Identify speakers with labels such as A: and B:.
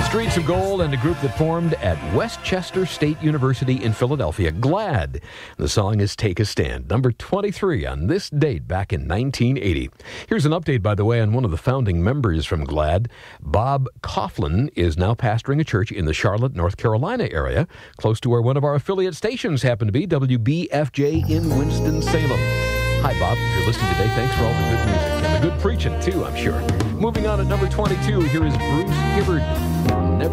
A: Streets of Gold and a group that formed at Westchester State University in Philadelphia, GLAAD. The song is Take a Stand, number 23 on this date back in 1980. Here's an update, by the way, on one of the founding members from GLAAD. Bob Coughlin is now pastoring a church in the Charlotte, North Carolina area, close to where one of our affiliate stations happen to be, WBFJ in Winston-Salem. Hi, Bob. If you're listening today, thanks for all the good music and the good preaching, too, I'm sure. Moving on at number 22, here is Bruce Hibbard.